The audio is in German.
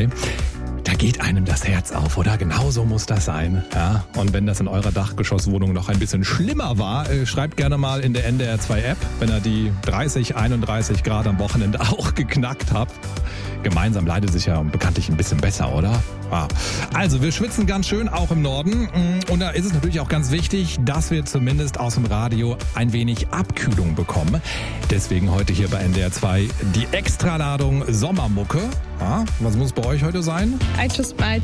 2. Da geht einem das Herz auf, oder? Genauso muss das sein. Ja? Und wenn das in eurer Dachgeschosswohnung noch ein bisschen schlimmer war, schreibt gerne mal in der NDR 2 App, wenn ihr die 30, 31 Grad am Wochenende auch geknackt habt. Gemeinsam leidet sich ja bekanntlich ein bisschen besser, oder? Ja. Also wir schwitzen ganz schön, auch im Norden. Und da ist es natürlich auch ganz wichtig, dass wir zumindest aus dem Radio ein wenig Abkühlung bekommen. Deswegen heute hier bei NDR 2 die Extraladung Sommermucke. Ja, was muss bei euch heute sein? I just might